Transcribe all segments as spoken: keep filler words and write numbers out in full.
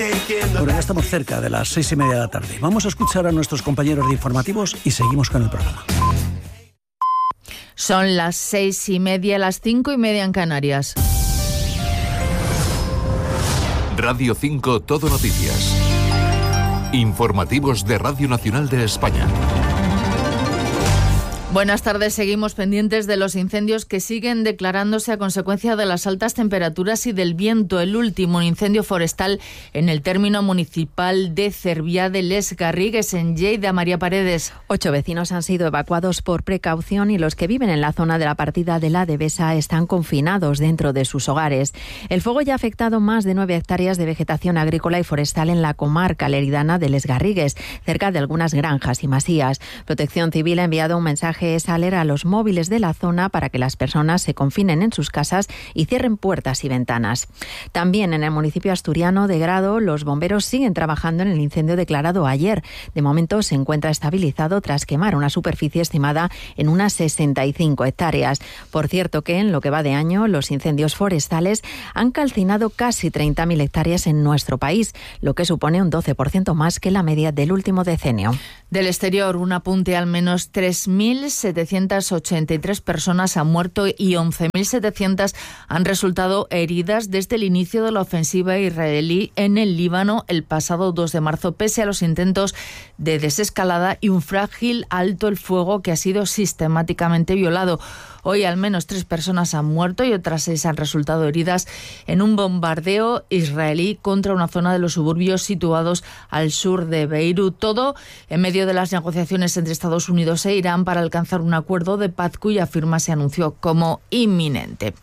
Bueno, ya estamos cerca de las seis y media de la tarde. Vamos a escuchar a nuestros compañeros de informativos y seguimos con el programa. Son las seis y media, las cinco y media en Canarias. Radio cinco Todo Noticias. Informativos de Radio Nacional de España. Buenas tardes. Seguimos pendientes de los incendios que siguen declarándose a consecuencia de las altas temperaturas y del viento. El último incendio forestal en el término municipal de Cerviá de Les Garrigues, en Lleida. María Paredes. Ocho vecinos han sido evacuados por precaución y los que viven en la zona de la partida de la Devesa están confinados dentro de sus hogares. El fuego ya ha afectado más de nueve hectáreas de vegetación agrícola y forestal en la comarca leridana de Les Garrigues, cerca de algunas granjas y masías. Protección Civil ha enviado un mensaje es alerta a los móviles de la zona para que las personas se confinen en sus casas y cierren puertas y ventanas. También en el municipio asturiano de Grado, los bomberos siguen trabajando en el incendio declarado ayer. De momento se encuentra estabilizado tras quemar una superficie estimada en unas sesenta y cinco hectáreas. Por cierto que en lo que va de año, los incendios forestales han calcinado casi treinta mil hectáreas en nuestro país, lo que supone un doce por ciento más que la media del último decenio. Del exterior, un apunte: al menos tres mil setecientas ochenta y tres personas han muerto y once mil setecientas han resultado heridas desde el inicio de la ofensiva israelí en el Líbano el pasado dos de marzo, pese a los intentos de desescalada y un frágil alto el fuego que ha sido sistemáticamente violado. Hoy al menos tres personas han muerto y otras seis han resultado heridas en un bombardeo israelí contra una zona de los suburbios situados al sur de Beirut. Todo en medio de las negociaciones entre Estados Unidos e Irán para alcanzar un acuerdo de paz cuya firma se anunció como inminente.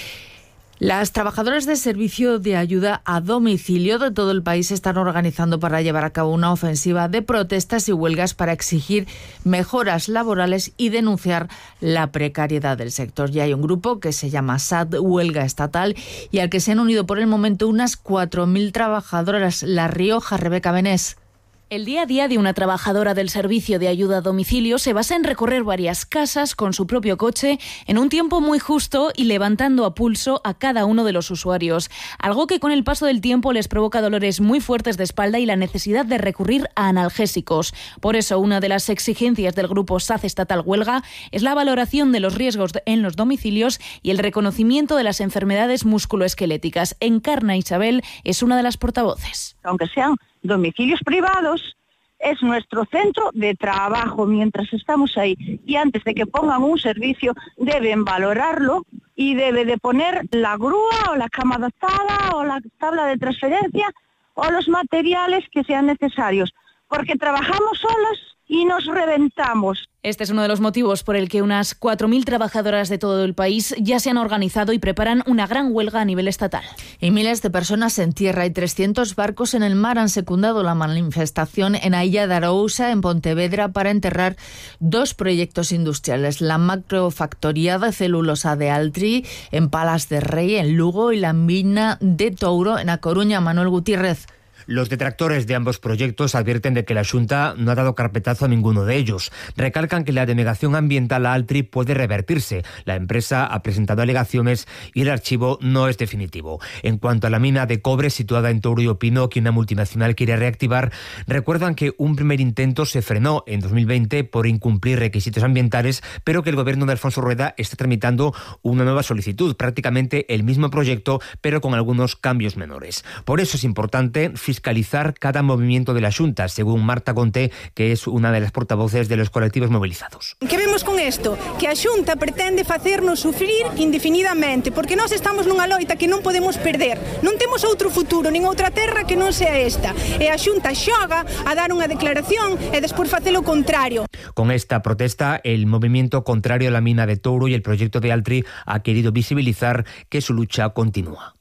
Las trabajadoras de servicio de ayuda a domicilio de todo el país se están organizando para llevar a cabo una ofensiva de protestas y huelgas para exigir mejoras laborales y denunciar la precariedad del sector. Ya hay un grupo que se llama S A D Huelga Estatal y al que se han unido por el momento unas cuatro mil trabajadoras. La Rioja, Rebeca Benés. El día a día de una trabajadora del servicio de ayuda a domicilio se basa en recorrer varias casas con su propio coche en un tiempo muy justo y levantando a pulso a cada uno de los usuarios, algo que con el paso del tiempo les provoca dolores muy fuertes de espalda y la necesidad de recurrir a analgésicos. Por eso, una de las exigencias del grupo S A D Estatal Huelga es la valoración de los riesgos en los domicilios y el reconocimiento de las enfermedades musculoesqueléticas. Encarna Isabel es una de las portavoces. Aunque sean domicilios privados, es nuestro centro de trabajo mientras estamos ahí, y antes de que pongan un servicio deben valorarlo y debe de poner la grúa o la cama adaptada o la tabla de transferencia o los materiales que sean necesarios, porque trabajamos solas y nos reventamos. Este es uno de los motivos por el que unas cuatro mil trabajadoras de todo el país ya se han organizado y preparan una gran huelga a nivel estatal. Y miles de personas en tierra y trescientos barcos en el mar han secundado la manifestación en a Illa de Arousa, en Pontevedra, para enterrar dos proyectos industriales: la macrofactoría de celulosa de Altri en Palas de Rey, en Lugo, y la mina de Touro, en A Coruña. Manuel Gutiérrez. Los detractores de ambos proyectos advierten de que la Xunta no ha dado carpetazo a ninguno de ellos. Recalcan que la denegación ambiental a Altri puede revertirse. La empresa ha presentado alegaciones y el archivo no es definitivo. En cuanto a la mina de cobre situada en Touro y Opino, que una multinacional quiere reactivar, recuerdan que un primer intento se frenó en dos mil veinte por incumplir requisitos ambientales, pero que el gobierno de Alfonso Rueda está tramitando una nueva solicitud, prácticamente el mismo proyecto, pero con algunos cambios menores. Por eso es importante fiscalizar cada movimiento de la Xunta, según Marta Conté, que es una de las portavoces de los colectivos movilizados. Que vemos con isto? Que a Xunta pretende facernos sufrir indefinidamente, porque nós estamos nunha loita que non podemos perder. Non temos outro futuro, nin outra terra que non sea esta. E a Xunta xoga a dar unha declaración e despois facer o contrario. Con esta protesta, el movimiento contrario a la mina de Touro y el proyecto de Altri ha querido visibilizar que su lucha continúa.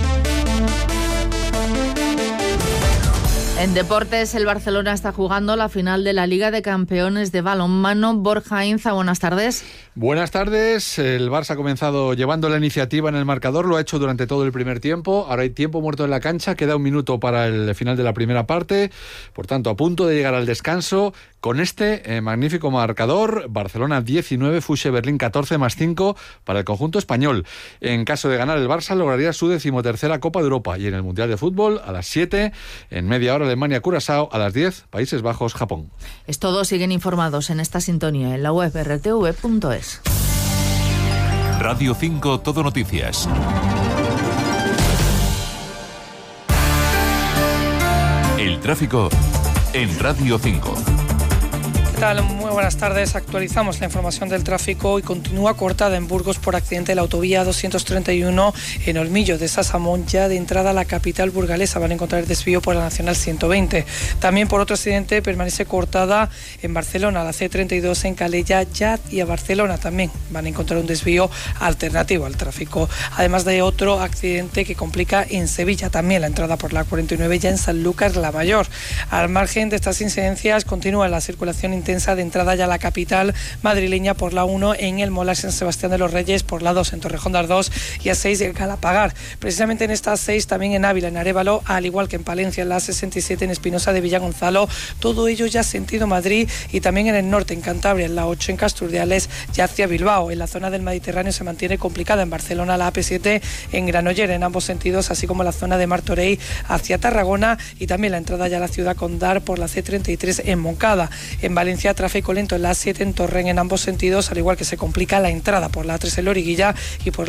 En deportes, el Barcelona está jugando la final de la Liga de Campeones de balonmano. Borja Inza, buenas tardes. Buenas tardes. El Barça ha comenzado llevando la iniciativa en el marcador, lo ha hecho durante todo el primer tiempo. Ahora hay tiempo muerto en la cancha, queda un minuto para el final de la primera parte. Por tanto, a punto de llegar al descanso, Con este eh, magnífico marcador, Barcelona diecinueve, Fuche Berlín catorce más cinco para el conjunto español. En caso de ganar el Barça, lograría su decimotercera Copa de Europa. Y en el Mundial de Fútbol, a las siete, en media hora Alemania-Curazao, a las diez, Países Bajos-Japón. Es todo, siguen informados en esta sintonía en la web erre te ve punto es. Radio cinco Todo Noticias. El tráfico en Radio cinco. ¿Qué tal? Muy buenas tardes. Actualizamos la información del tráfico y continúa cortada en Burgos por accidente de la autovía doscientos treinta y uno en Olmillo de Sasamón, ya de entrada a la capital burgalesa. Van a encontrar desvío por la Nacional ciento veinte. También por otro accidente permanece cortada en Barcelona, la ce treinta y dos en Calella, ya y a Barcelona también van a encontrar un desvío alternativo al tráfico. Además de otro accidente que complica en Sevilla también la entrada por la cuarenta y nueve ya en Sanlúcar la Mayor. Al margen de estas incidencias continúa la circulación intensa de entrada ya a la capital madrileña por la uno en el Molar San Sebastián de los Reyes, por la dos en Torrejón de Ardoz y a seis en Galapagar. Precisamente en estas seis también en Ávila, en Arévalo, al igual que en Palencia, en la sesenta y siete en Espinosa de Villagonzalo, todo ello ya sentido Madrid, y también en el norte, en Cantabria, en la ocho en Casturdiales, ya hacia Bilbao. En la zona del Mediterráneo se mantiene complicada en Barcelona, la A P siete en Granollers en ambos sentidos, así como la zona de Martorell hacia Tarragona, y también la entrada ya a la ciudad Condar por la ce treinta y tres en Moncada. En Valencia, tráfico lento en la A siete en Torrent en ambos sentidos, al igual que se complica la entrada por la A tres en Loriguilla y por